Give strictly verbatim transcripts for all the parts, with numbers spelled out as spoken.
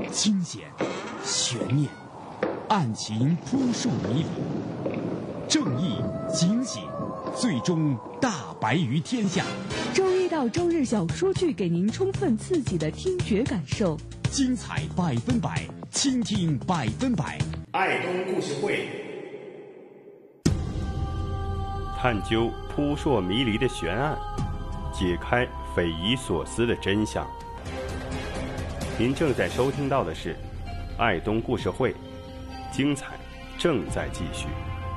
惊险、悬念、案情扑朔迷离，正义、警醒，最终大白于天下。 周一到周日小说剧，给您充分刺激的听觉感受， 精彩百分百，倾听百分百。 爱东故事会， 探究扑朔迷离的悬案，解开匪夷所思的真相。您正在收听到的是爱东故事会，精彩正在继续。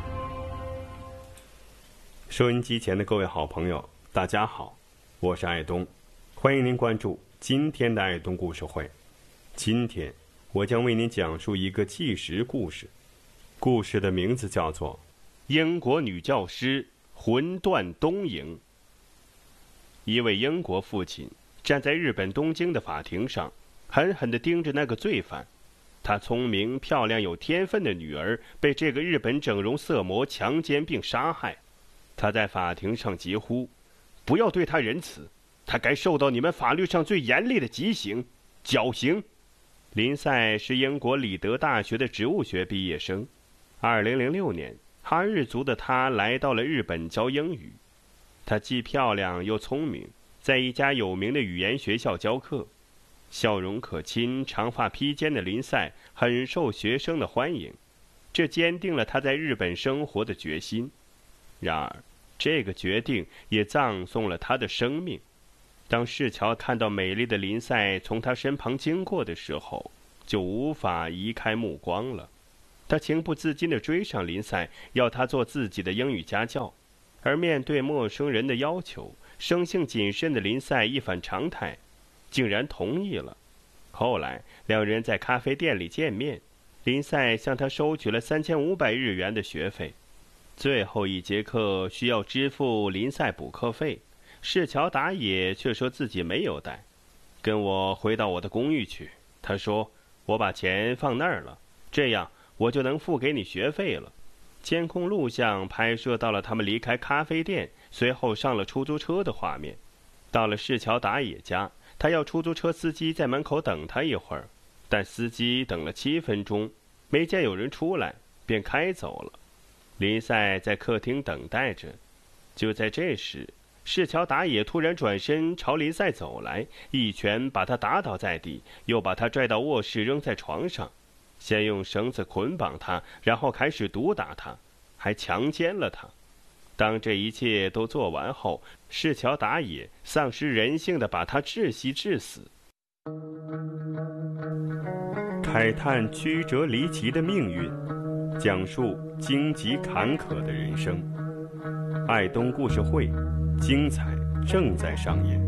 收音机前的各位好朋友，大家好，我是爱东，欢迎您关注今天的爱东故事会。今天我将为您讲述一个纪实故事，故事的名字叫做英国女教师魂断东瀛。一位英国父亲站在日本东京的法庭上，狠狠地盯着那个罪犯。他聪明漂亮有天分的女儿被这个日本整容色魔强奸并杀害。他在法庭上疾呼，不要对他仁慈，他该受到你们法律上最严厉的极刑，绞刑。林赛是英国里德大学的植物学毕业生。二零零六年，哈日族的他来到了日本教英语。她既漂亮又聪明，在一家有名的语言学校教课。笑容可亲、长发披肩的林赛很受学生的欢迎，这坚定了他在日本生活的决心。然而，这个决定也葬送了他的生命。当世乔看到美丽的林赛从他身旁经过的时候，就无法移开目光了。他情不自禁地追上林赛，要他做自己的英语家教。而面对陌生人的要求，生性谨慎的林赛一反常态，竟然同意了。后来两人在咖啡店里见面，林赛向他收取了三千五百日元的学费。最后一节课需要支付林赛补课费，世乔打野却说自己没有带。跟我回到我的公寓去，他说，我把钱放那儿了，这样我就能付给你学费了。监控录像拍摄到了他们离开咖啡店，随后上了出租车的画面。到了世乔打野家，他要出租车司机在门口等他一会儿，但司机等了七分钟，没见有人出来，便开走了。林赛在客厅等待着。就在这时，世乔打野突然转身朝林赛走来，一拳把他打倒在地，又把他拽到卧室扔在床上，先用绳子捆绑他，然后开始毒打他，还强奸了他。当这一切都做完后，世乔打野丧失人性地把他窒息致死。慨叹曲折离奇的命运，讲述荆棘坎坷的人生。爱东故事会，精彩正在上演。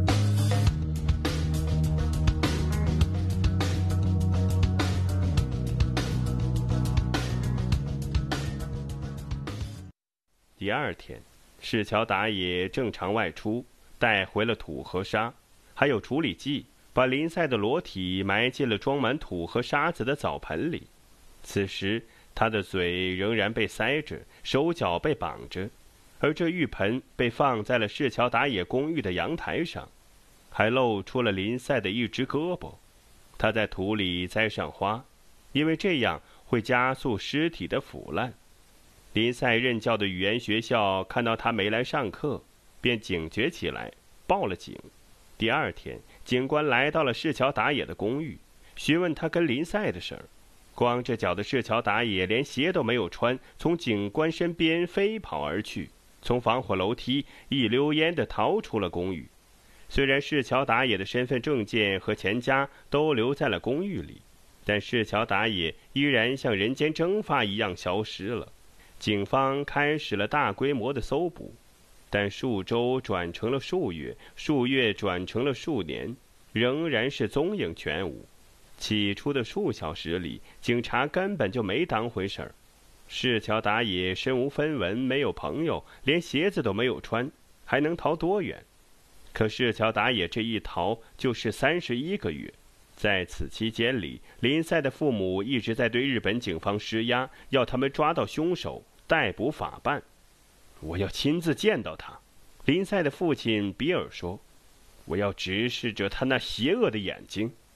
第二天，世乔打野正常外出，带回了土和沙，还有处理剂，把林赛的裸体埋进了装满土和沙子的澡盆里。此时他的嘴仍然被塞着，手脚被绑着，而这浴盆被放在了世乔打野公寓的阳台上，还露出了林赛的一只胳膊。他在土里栽上花，因为这样会加速尸体的腐烂。林赛任教的语言学校看到他没来上课，便警觉起来，报了警。第二天，警官来到了世乔打野的公寓，询问他跟林赛的事儿。光着脚的世乔打野连鞋都没有穿，从警官身边飞跑而去，从防火楼梯一溜烟地逃出了公寓。虽然世乔打野的身份证件和钱夹都留在了公寓里，但世乔打野依然像人间蒸发一样消失了。警方开始了大规模的搜捕，但数周转成了数月，数月转成了数年，仍然是踪影全无。起初的数小时里，警察根本就没当回事儿。世乔打野身无分文，没有朋友，连鞋子都没有穿，还能逃多远？可世乔打野这一逃就是三十一个月。在此期间里，林赛的父母一直在对日本警方施压，要他们抓到凶手，逮捕法办。我要亲自见到他，林赛的父亲比尔说，我要直视着他那邪恶的眼睛。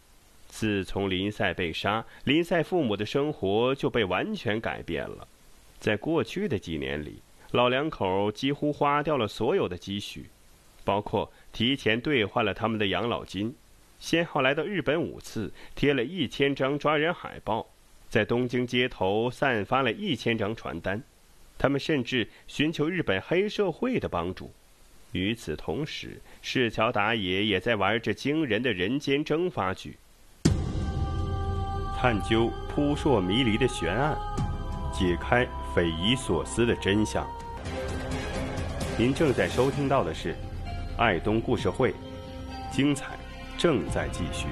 自从林赛被杀，林赛父母的生活就被完全改变了。在过去的几年里，老两口几乎花掉了所有的积蓄，包括提前兑换了他们的养老金，先后来到日本五次，贴了一千张抓人海报，在东京街头散发了一千张传单。他们甚至寻求日本黑社会的帮助。与此同时，市桥达也也在玩着惊人的人间蒸发剧，探究扑朔迷离的悬案，解开匪夷所思的真相。您正在收听到的是爱东故事会，精彩正在继续。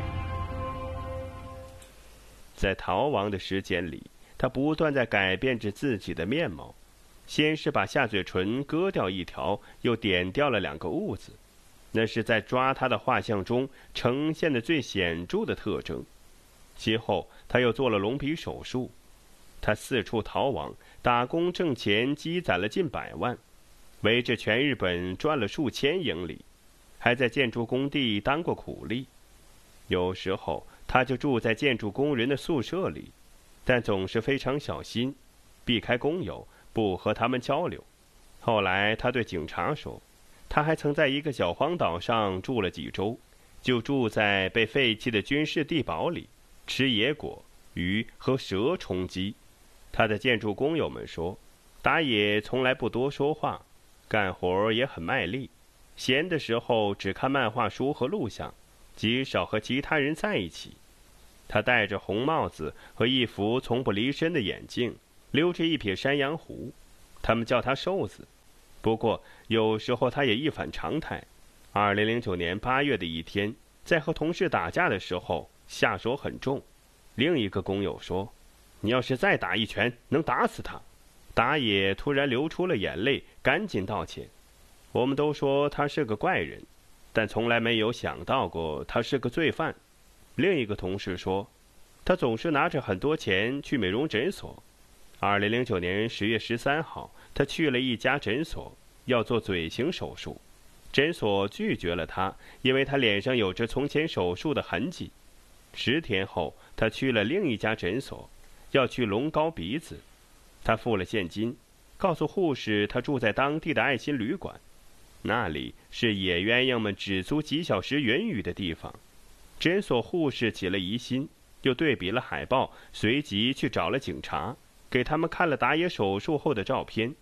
在逃亡的时间里，他不断在改变着自己的面貌，先是把下嘴唇割掉一条，又点掉了两个痦子，那是在抓他的画像中呈现的最显著的特征。其后他又做了隆鼻手术。他四处逃亡，打工挣钱，积攒了近百万，围着全日本转了数千英里，还在建筑工地当过苦力。有时候他就住在建筑工人的宿舍里，但总是非常小心，避开工友，不和他们交流。后来他对警察说，他还曾在一个小荒岛上住了几周，就住在被废弃的军事地堡里，吃野果、鱼和蛇充饥。他的建筑工友们说，打野从来不多说话，干活也很卖力，闲的时候只看漫画书和录像，极少和其他人在一起。他戴着红帽子和一副从不离身的眼镜，留着一撇山羊胡，他们叫他瘦子。不过有时候他也一反常态。二零零九年八月的一天，在和同事打架的时候下手很重。另一个工友说，你要是再打一拳能打死他。打野突然流出了眼泪，赶紧道歉。我们都说他是个怪人，但从来没有想到过他是个罪犯。另一个同事说，他总是拿着很多钱去美容诊所。二零零九年十月十三号，他去了一家诊所，要做嘴型手术。诊所拒绝了他，因为他脸上有着从前手术的痕迹。十天后，他去了另一家诊所，要去隆高鼻子。他付了现金，告诉护士他住在当地的爱心旅馆，那里是野鸳鸯们只租几小时云雨的地方。诊所护士起了疑心，又对比了海报，随即去找了警察，给他们看了打野手术后的照片。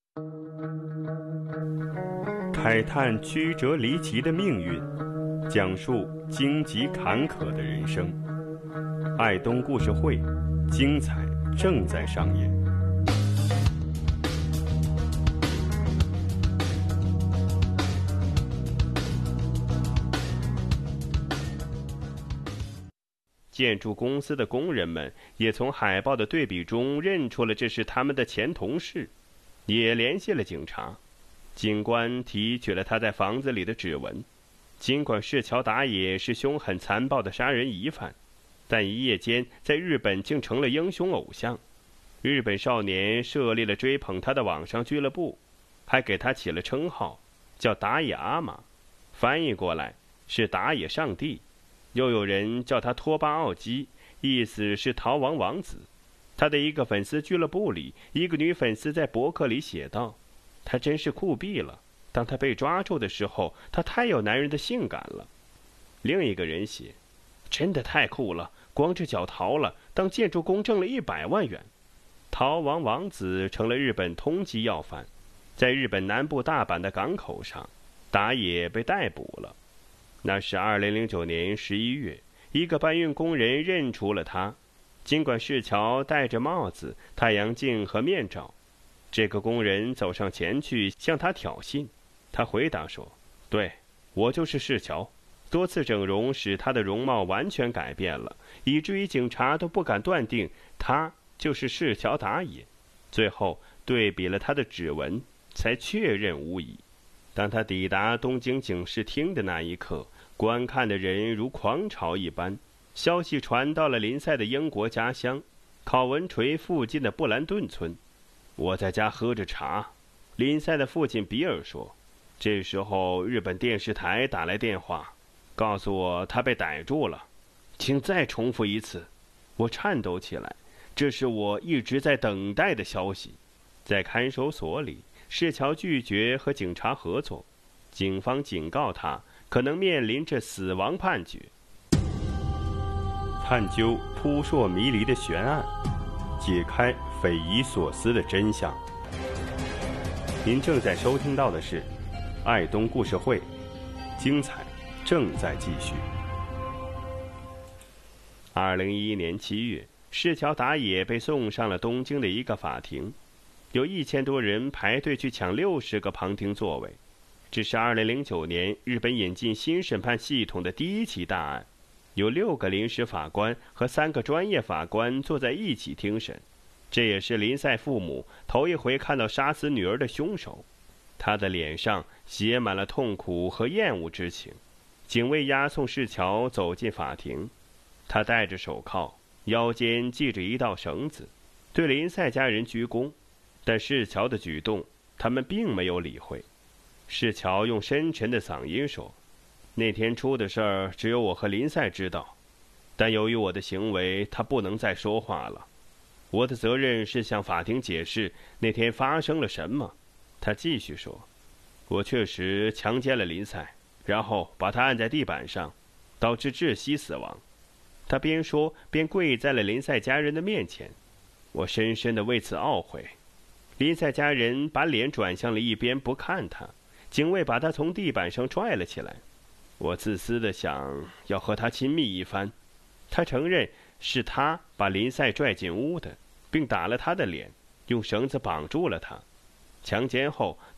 慨叹曲折离奇的命运，讲述荆棘坎坷的人生。爱东故事会，精彩正在上演。建筑公司的工人们也从海报的对比中认出了这是他们的前同事，也联系了警察。警官提取了他在房子里的指纹。尽管市桥达也是凶狠残暴的杀人疑犯，但一夜间在日本竟成了英雄偶像。日本少年设立了追捧他的网上俱乐部，还给他起了称号，叫打野阿玛，翻译过来是打野上帝。又有人叫他托巴奥基，意思是逃亡王子。他的一个粉丝俱乐部里，一个女粉丝在博客里写道，他真是酷毙了，当他被抓住的时候，他太有男人的性感了。另一个人写，真的太酷了，光着脚逃了，当建筑工挣了一百万元。逃亡王子成了日本通缉要犯，在日本南部大阪的港口上，打野被逮捕了。那是二零零九年十一月，一个搬运工人认出了他。尽管市桥戴着帽子、太阳镜和面罩，这个工人走上前去向他挑衅。他回答说，对，我就是市桥。多次整容使他的容貌完全改变了，以至于警察都不敢断定他就是市桥达也。最后对比了他的指纹，才确认无疑。当他抵达东京警视厅的那一刻，观看的人如狂潮一般。消息传到了林赛的英国家乡考文垂附近的布兰顿村。我在家喝着茶，林赛的父亲比尔说。这时候日本电视台打来电话，告诉我他被逮住了。 请再重复一次。我颤抖起来，这是我一直在等待的消息。在看守所里，世乔拒绝和警察合作，警方警告他可能面临着死亡判决。探究扑朔迷离的悬案，解开匪夷所思的真相。您正在收听到的是爱东故事会，精彩正在继续。二零一一年七月，世乔达也被送上了东京的一个法庭，有一千多人排队去抢六十个旁听座位。这是二零零九年日本引进新审判系统的第一起大案，有六个临时法官和三个专业法官坐在一起听审。这也是林赛父母头一回看到杀死女儿的凶手，他的脸上写满了痛苦和厌恶之情。警卫押送世乔走进法庭，他戴着手铐，腰间系着一道绳子，对林赛家人鞠躬，但世乔的举动他们并没有理会。世乔用深沉的嗓音说：“那天出的事儿只有我和林赛知道，但由于我的行为，他不能再说话了。我的责任是向法庭解释那天发生了什么。”他继续说：“我确实强奸了林赛，然后把他按在地板上，导致窒息死亡。”他边说边跪在了林赛家人的面前。我深深地为此懊悔。林赛家人把脸转向了一边，不看他。警卫把他从地板上拽了起来。我自私地想要和他亲密一番。他承认是他把林赛拽进屋的，并打了他的脸，用绳子绑住了他。强奸后，